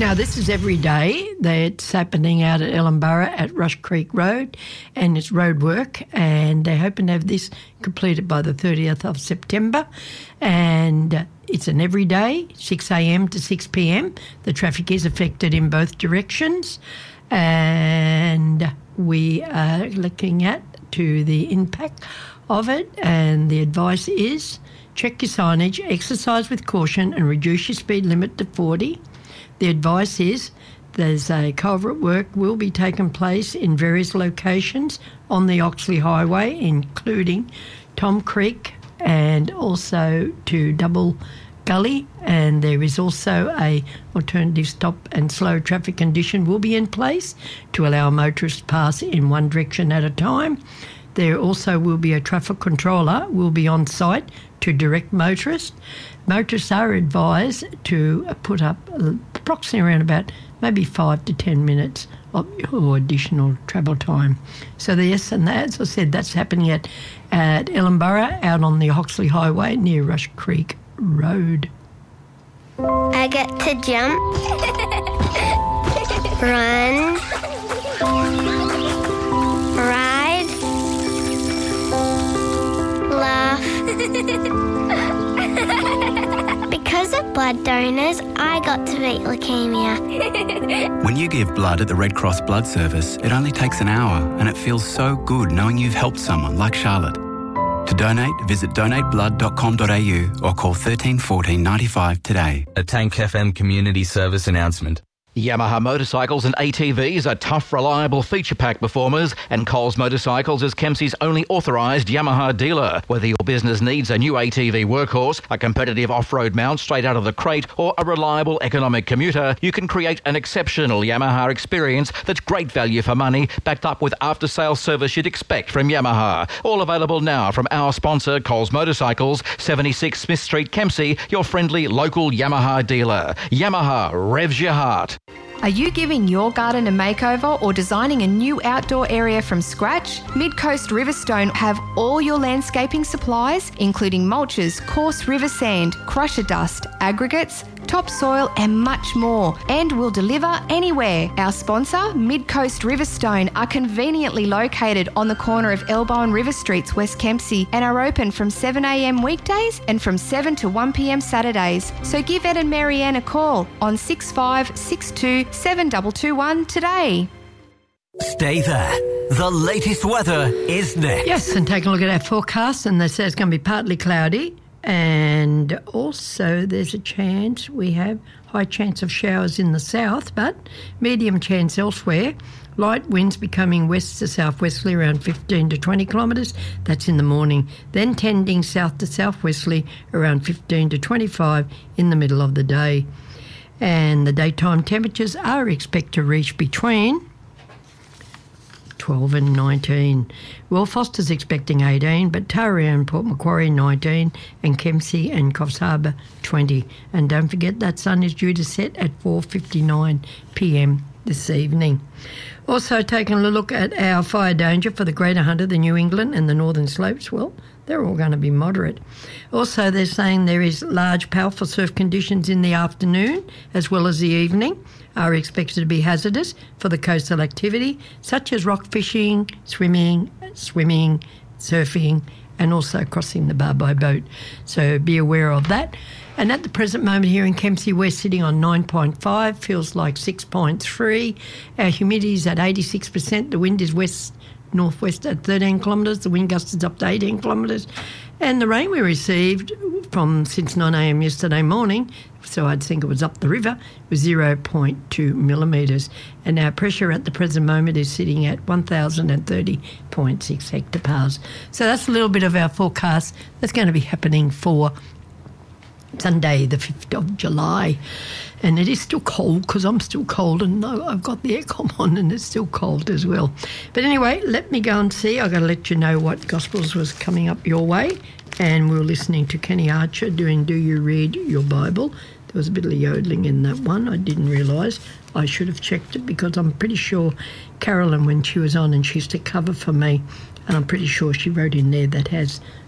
Now, this is every day. It's happening out at Ellenborough at Rush Creek Road, and it's road work, and they're hoping to have this completed by the 30th of September. And it's an everyday, 6 a.m. to 6 p.m. The traffic is affected in both directions, and we are looking at to the impact of it, and the advice is check your signage, exercise with caution and reduce your speed limit to 40. The advice is there's a culvert work will be taking place in various locations on the Oxley Highway, including Tom Creek and also to Double Gully, and there is also a alternative stop and slow traffic condition will be in place to allow motorists to pass in one direction at a time. There also will be a traffic controller will be on site to direct motorists. Motorists are advised to put up approximately around about maybe 5 to 10 minutes of your additional travel time. So yes, and that, as I said, that's happening at Ellenborough out on the Oxley Highway near Rush Creek Road. I get to jump, run, ride, laugh. Because of blood donors, I got to beat leukemia. When you give blood at the Red Cross Blood Service, it only takes an hour, and it feels so good knowing you've helped someone like Charlotte. To donate, visit donateblood.com.au or call 13 14 95 today. A Tank FM community service announcement. Yamaha motorcycles and ATVs are tough, reliable feature pack performers, and Coles Motorcycles is Kempsey's only authorised Yamaha dealer. Whether your business needs a new ATV workhorse, a competitive off-road mount straight out of the crate, or a reliable economic commuter, you can create an exceptional Yamaha experience that's great value for money, backed up with after-sales service you'd expect from Yamaha. All available now from our sponsor, Coles Motorcycles, 76 Smith Street, Kempsey, your friendly local Yamaha dealer. Yamaha revs your heart. Are you giving your garden a makeover or designing a new outdoor area from scratch? Mid-Coast Riverstone have all your landscaping supplies, including mulches, coarse river sand, crusher dust, aggregates, topsoil and much more, and will deliver anywhere. Our sponsor, Mid-Coast Riverstone, are conveniently located on the corner of Elbow and River Streets, West Kempsey, and are open from 7 a.m. weekdays and from 7 to 1 p.m. Saturdays. So give Ed and Marianne a call on 6562 7221 today. Stay there. The latest weather is next. Yes, and take a look at our forecast, and they say it's going to be partly cloudy, and also there's a chance, we have high chance of showers in the south, but medium chance elsewhere. Light winds becoming west to southwesterly around 15 to 20 kilometres, that's in the morning, then tending south to southwesterly around 15 to 25 in the middle of the day. And the daytime temperatures are expected to reach between 12 and 19. Well, Foster's expecting 18, but Taria and Port Macquarie 19, and Kempsey and Coffs Harbour 20. And don't forget that sun is due to set at 4:59 p.m. this evening. Also taking a look at our fire danger for the Greater Hunter, the New England and the Northern Slopes. Well, they're all going to be moderate. Also, they're saying there is large, powerful surf conditions in the afternoon as well as the evening are expected to be hazardous for the coastal activity, such as rock fishing, swimming, surfing, and also crossing the bar by boat. So be aware of that. And at the present moment here in Kempsey, we're sitting on 9.5, feels like 6.3. Our humidity is at 86%. The wind is west-northwest at 13 kilometres. The wind gust is up to 18 kilometres. And the rain we received since 9 a.m. yesterday morning, so I'd think it was up the river, was 0.2 millimetres. And our pressure at the present moment is sitting at 1,030.6 hectopascals. So that's a little bit of our forecast that's going to be happening for Sunday, the 5th of July. And it is still cold because I'm still cold, and I've got the aircon on and it's still cold as well. But anyway, let me go and see. I've got to let you know what Gospels was coming up your way. And we were listening to Kenny Archer doing Do You Read Your Bible. There was a bit of yodeling in that one. I didn't realise. I should have checked it because I'm pretty sure Carolyn, when she was on and she used to cover for me, and I'm pretty sure she wrote in there that has